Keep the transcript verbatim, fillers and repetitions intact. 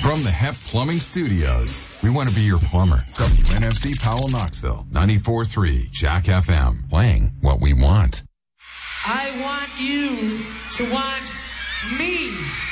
From the Hep Plumbing Studios, we want to be your plumber. W N F C Powell Knoxville, ninety-four point three Jack F M, playing what we want. I want you to want me.